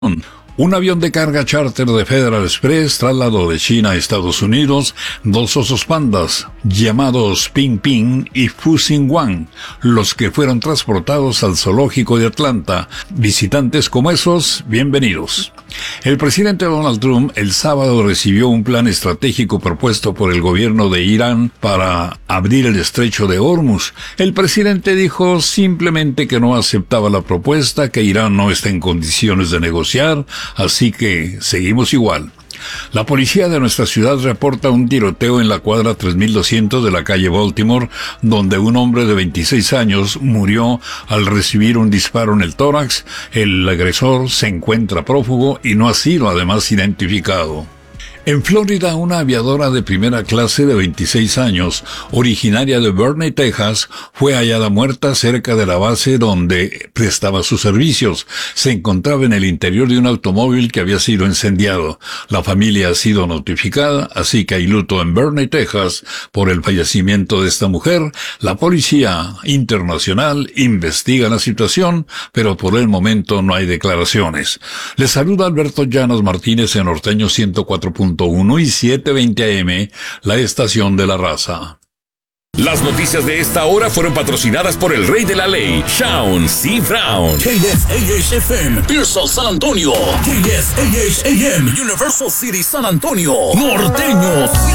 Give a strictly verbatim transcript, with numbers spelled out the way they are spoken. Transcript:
Un avión de carga charter de Federal Express trasladó de China a Estados Unidos dos osos pandas, llamados Ping Ping y Fu Xinguang, los que fueron transportados al zoológico de Atlanta. Visitantes como esos, bienvenidos. El presidente Donald Trump el sábado recibió un plan estratégico propuesto por el gobierno de Irán para abrir el estrecho de Hormuz. El presidente dijo simplemente que no aceptaba la propuesta, que Irán no está en condiciones de negociar, así que seguimos igual. La policía de nuestra ciudad reporta un tiroteo en la cuadra tres mil doscientos de la calle Baltimore, donde un hombre de veintiséis años murió al recibir un disparo en el tórax. El agresor se encuentra prófugo y no ha sido además identificado. En Florida, una aviadora de primera clase de veintiséis años, originaria de Burney, Texas, fue hallada muerta cerca de la base donde prestaba sus servicios. Se encontraba en el interior de un automóvil que había sido incendiado. La familia ha sido notificada, así que hay luto en Burney, Texas, por el fallecimiento de esta mujer. La policía internacional investiga la situación, pero por el momento no hay declaraciones. Les saluda Alberto Llanas Martínez en Norteño ciento cuatro punto uno y setecientos veinte A M, la estación de la raza. Las noticias de esta hora fueron patrocinadas por el rey de la ley, Shaun C. Brown. K S A H F M, Pearsall, San Antonio. K S A H A M, Universal City, San Antonio. Norteños.